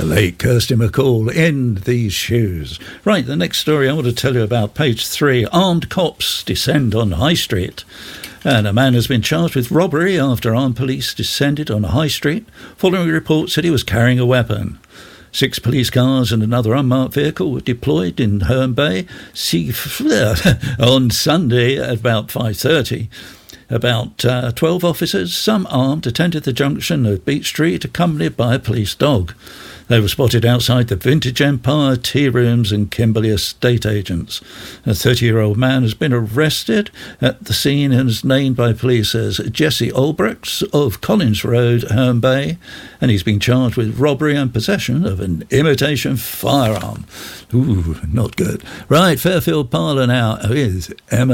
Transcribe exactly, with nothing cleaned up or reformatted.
The late Kirsty MacColl in these shoes. Right, the next story I want to tell you about, page three. Armed cops descend on High Street. And a man has been charged with robbery after armed police descended on High Street following reports that he was carrying a weapon. Six police cars and another unmarked vehicle were deployed in Herne Bay on Sunday at about five thirty. About uh, twelve officers, some armed, attended the junction of Beach Street, accompanied by a police dog. They were spotted outside the Vintage Empire, Tea Rooms and Kimberley estate agents. A thirty-year-old man has been arrested at the scene and is named by police as Jesse Albrechts of Collins Road, Herne Bay, and he's been charged with robbery and possession of an imitation firearm. Ooh, not good. Right, Fairfield Parlour now with Emma